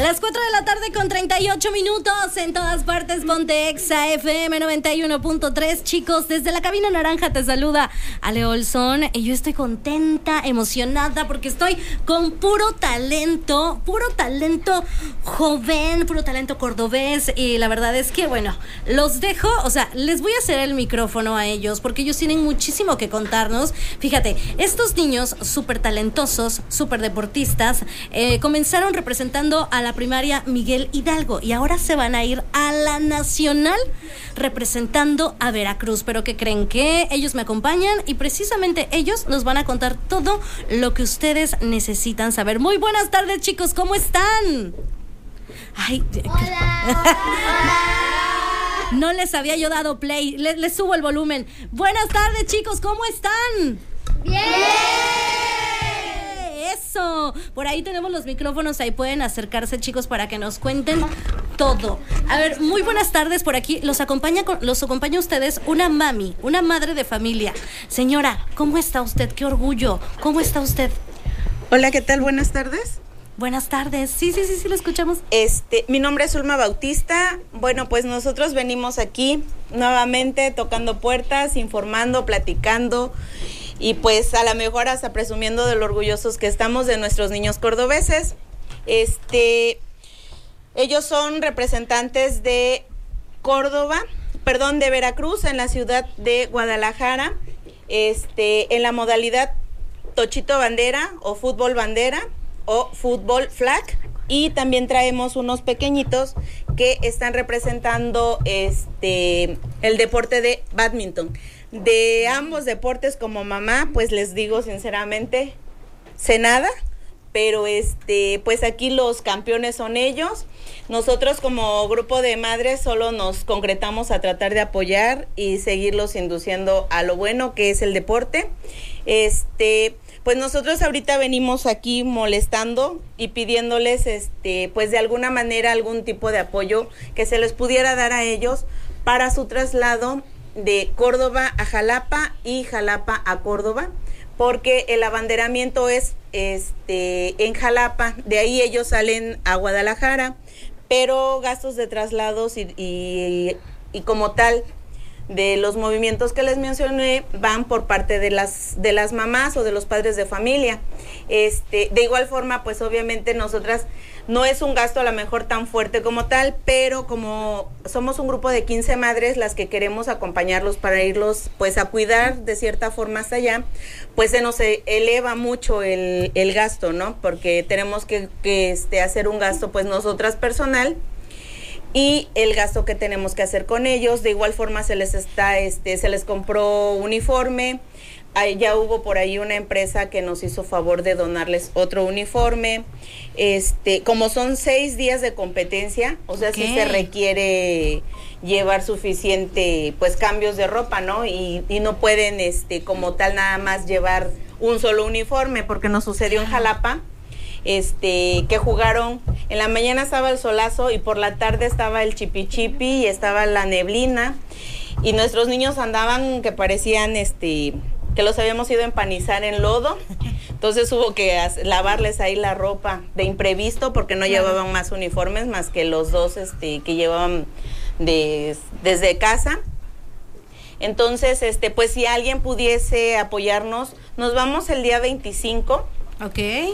Las 4 de la tarde con 38 minutos en todas partes. Ponte Exa FM 91.3. Chicos, desde la cabina naranja te saluda Ale Olson. Y yo estoy contenta, emocionada, porque estoy con puro talento joven, puro talento cordobés. Y la verdad es que, bueno, los dejo, o sea, les voy a hacer el micrófono a ellos, porque ellos tienen muchísimo que contarnos. Fíjate, estos niños súper talentosos, súper deportistas, comenzaron representando a la primaria Miguel Hidalgo y ahora se van a ir a la nacional representando a Veracruz. Pero ¿qué creen? Que ellos me acompañan y precisamente ellos nos van a contar todo lo que ustedes necesitan saber. Muy buenas tardes, chicos, ¿cómo están? Ay, hola. No les había yo dado play, les subo el volumen. Buenas tardes, chicos, ¿cómo están? ¡Bien! Eso, por ahí tenemos los micrófonos, ahí pueden acercarse, chicos, para que nos cuenten todo. A ver, muy buenas tardes, por aquí los acompaña a ustedes una mami, una madre de familia. Señora, ¿cómo está usted? Qué orgullo, ¿cómo está usted? Hola, ¿qué tal? Buenas tardes. Buenas tardes, sí, lo escuchamos. Mi nombre es Ulma Bautista. Bueno, pues nosotros venimos aquí nuevamente tocando puertas, informando, platicando y pues a lo mejor hasta presumiendo de lo orgullosos que estamos de nuestros niños cordobeses. Ellos son representantes de de Veracruz, en la ciudad de Guadalajara, en la modalidad tochito bandera o fútbol bandera o fútbol flag, y también traemos unos pequeñitos que están representando el deporte de bádminton. De ambos deportes, como mamá, pues les digo sinceramente, sé nada, pero pues aquí los campeones son ellos. Nosotros como grupo de madres solo nos concretamos a tratar de apoyar y seguirlos induciendo a lo bueno que es el deporte. Pues nosotros ahorita venimos aquí molestando y pidiéndoles, pues de alguna manera algún tipo de apoyo que se les pudiera dar a ellos para su traslado de Córdoba a Jalapa y Jalapa a Córdoba, porque el abanderamiento es en Jalapa, de ahí ellos salen a Guadalajara, pero gastos de traslados y como tal de los movimientos que les mencioné van por parte de las mamás o de los padres de familia. De igual forma, pues obviamente nosotras no es un gasto a lo mejor tan fuerte como tal, pero como somos un grupo de 15 madres las que queremos acompañarlos para irlos pues a cuidar de cierta forma hasta allá, pues se nos eleva mucho el gasto, ¿no? Porque tenemos que hacer un gasto pues nosotras personal y el gasto que tenemos que hacer con ellos. De igual forma se les compró uniforme. Ya hubo por ahí una empresa que nos hizo favor de donarles otro uniforme. Como son 6 días de competencia, o sea, sí se requiere llevar suficiente pues cambios de ropa, ¿no? Y no pueden como tal nada más llevar un solo uniforme, porque nos sucedió en Jalapa. Que jugaron, en la mañana estaba el solazo y por la tarde estaba el chipi y estaba la neblina, y nuestros niños andaban que parecían que los habíamos ido a empanizar en lodo. Entonces hubo que lavarles ahí la ropa de imprevisto, porque no llevaban más uniformes más que los dos que llevaban desde casa. Entonces pues si alguien pudiese apoyarnos, nos vamos el día 25. Okay.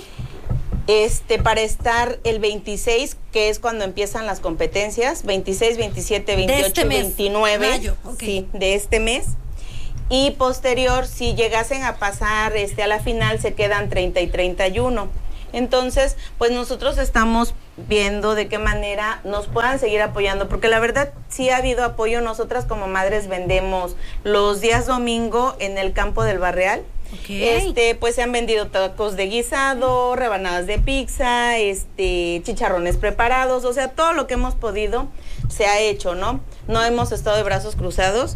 Para estar el 26, que es cuando empiezan las competencias, 26, 27, 28, 29, mayo, okay. Sí, de este mes. Y posterior, si llegasen a pasar a la final, se quedan 30 y 31. Entonces, pues nosotros estamos viendo de qué manera nos puedan seguir apoyando, porque la verdad sí ha habido apoyo. Nosotras como madres vendemos los días domingo en el campo del Barreal. Okay. Pues se han vendido tacos de guisado, rebanadas de pizza, chicharrones preparados, o sea, todo lo que hemos podido se ha hecho, ¿no? No hemos estado de brazos cruzados,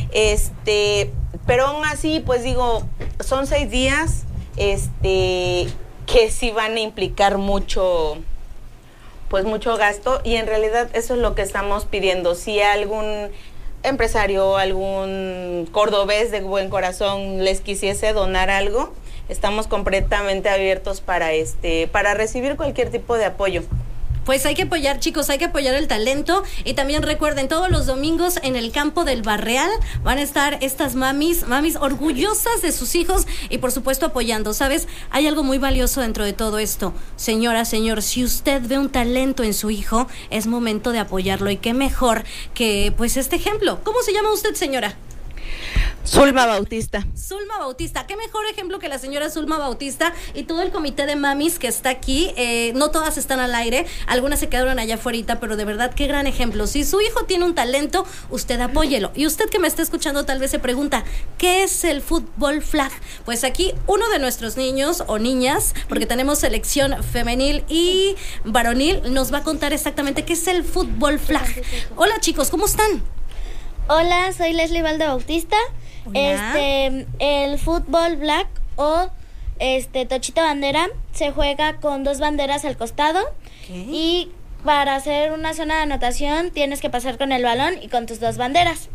pero aún así, pues digo, son 6 días, que sí van a implicar mucho gasto, y en realidad eso es lo que estamos pidiendo. Si algún empresario, algún cordobés de buen corazón les quisiese donar algo, estamos completamente abiertos para recibir cualquier tipo de apoyo. Pues hay que apoyar, chicos, hay que apoyar el talento. Y también recuerden, todos los domingos en el campo del Barreal van a estar estas mamis orgullosas de sus hijos y por supuesto apoyando. ¿Sabes? Hay algo muy valioso dentro de todo esto. Señora, señor, si usted ve un talento en su hijo, es momento de apoyarlo. Y qué mejor que pues este ejemplo. ¿Cómo se llama usted, señora? Zulma Bautista. Zulma Bautista, qué mejor ejemplo que la señora Zulma Bautista y todo el comité de mamis que está aquí. No todas están al aire, algunas se quedaron allá afuera, pero de verdad qué gran ejemplo. Si su hijo tiene un talento, usted apóyelo. Y usted que me está escuchando tal vez se pregunta, ¿qué es el fútbol flag? Pues aquí uno de nuestros niños o niñas, porque tenemos selección femenil y varonil, nos va a contar exactamente qué es el fútbol flag. Hola chicos, ¿cómo están? Hola, soy Leslie Valde Bautista. Hola. El fútbol black o tochito bandera se juega con 2 banderas al costado. Okay. Y para hacer una zona de anotación tienes que pasar con el balón y con tus 2 banderas.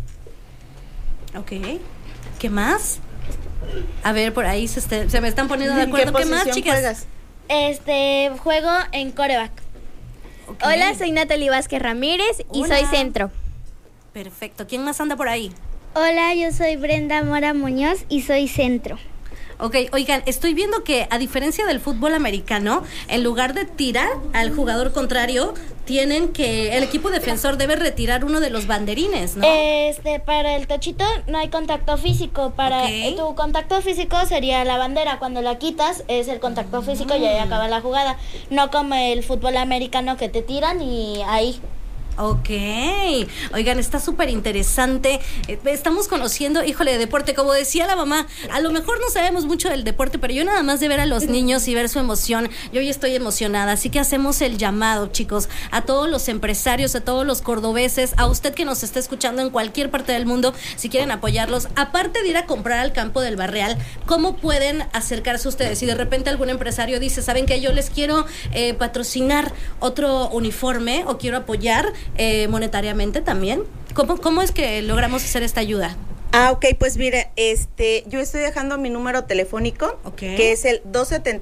Ok. ¿Qué más? A ver, por ahí se me están poniendo de acuerdo. ¿Qué más, chicas? Juegas? Juego en coreback. Okay. Hola, soy Natalie Vázquez Ramírez y Hola. soy centro. Perfecto. ¿Quién más anda por ahí? Hola, yo soy Brenda Mora Muñoz y soy centro. Ok, oigan, estoy viendo que a diferencia del fútbol americano, en lugar de tirar al jugador contrario, el equipo defensor debe retirar uno de los banderines, ¿no? Para el tochito no hay contacto físico. Tu contacto físico sería la bandera. Cuando la quitas es el contacto físico y ahí acaba la jugada. No como el fútbol americano que te tiran y ahí. Ok, oigan, está súper interesante. Estamos conociendo, híjole, de deporte, como decía la mamá, a lo mejor no sabemos mucho del deporte, pero yo nada más de ver a los niños y ver su emoción, yo ya estoy emocionada, así que hacemos el llamado, chicos, a todos los empresarios, a todos los cordobeses, a usted que nos está escuchando en cualquier parte del mundo, si quieren apoyarlos, aparte de ir a comprar al campo del Barreal, ¿cómo pueden acercarse ustedes? Si de repente algún empresario dice, ¿saben qué? Yo les quiero patrocinar otro uniforme o quiero apoyar monetariamente también. ¿Cómo es que logramos hacer esta ayuda? Ok, pues mire, yo estoy dejando mi número telefónico, que es el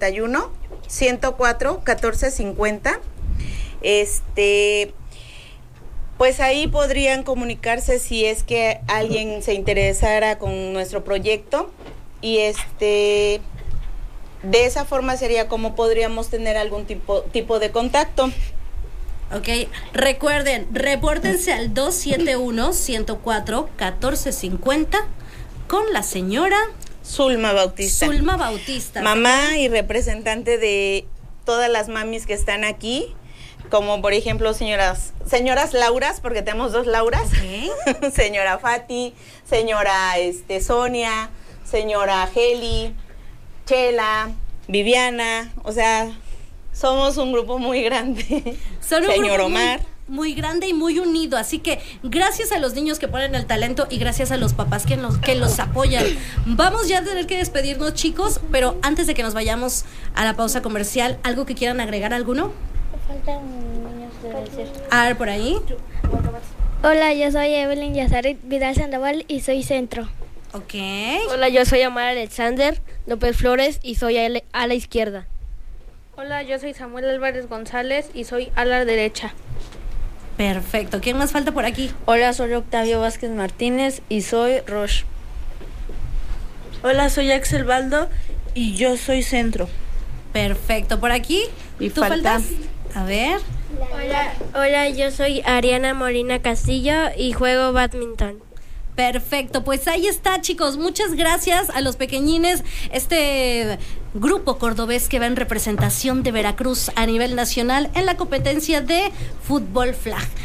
271-104-1450. Pues ahí podrían comunicarse si es que alguien se interesara con nuestro proyecto y de esa forma sería como podríamos tener algún tipo de contacto. Ok, recuerden, repórtense al 271-104-1450 con la señora Zulma Bautista. Zulma Bautista. Mamá y representante de todas las mamis que están aquí, como por ejemplo señoras Lauras, porque tenemos 2 Lauras. Okay. Señora Fati, señora Sonia, señora Heli, Chela, Viviana, o sea, somos un grupo muy grande. Son un Señor grupo Omar. Muy grande y muy unido, así que gracias a los niños que ponen el talento y gracias a los papás que los apoyan. Vamos ya a tener que despedirnos, chicos, pero antes de que nos vayamos a la pausa comercial, ¿algo que quieran agregar, alguno? Faltan niños de decir. A ver, por ahí. Hola, yo soy Evelyn Yazaret Vidal Sandoval y soy centro. Ok. Hola, yo soy Omar Alexander López Flores y soy a la izquierda. Hola, yo soy Samuel Álvarez González y soy a la derecha. Perfecto. ¿Quién más falta por aquí? Hola, soy Octavio Vázquez Martínez y soy Roche. Hola, soy Axel Baldo y yo soy centro. Perfecto. ¿Por aquí? Y ¿Tú falta? faltas? A ver. Hola, yo soy Ariana Molina Castillo y juego badminton. Perfecto, pues ahí está, chicos. Muchas gracias a los pequeñines, este grupo cordobés que va en representación de Veracruz a nivel nacional en la competencia de fútbol flag.